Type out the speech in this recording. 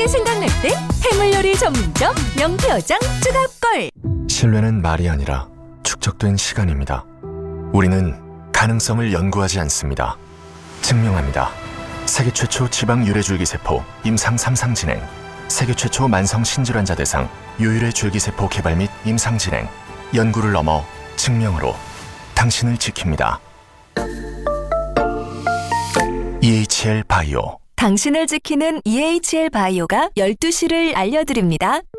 맛있게 생각날 때 해물요리 전문점 명표장 쭈갑골. 신뢰는 말이 아니라 축적된 시간입니다. 우리는 가능성을 연구하지 않습니다. 증명합니다. 세계 최초 지방 유래줄기세포 임상 3상 진행, 세계 최초 만성 신질환자 대상 유일의 줄기세포 개발 및 임상 진행, 연구를 넘어 증명으로 당신을 지킵니다. EHL 바이오. 당신을 지키는 EHL 바이오가 12시를 알려드립니다.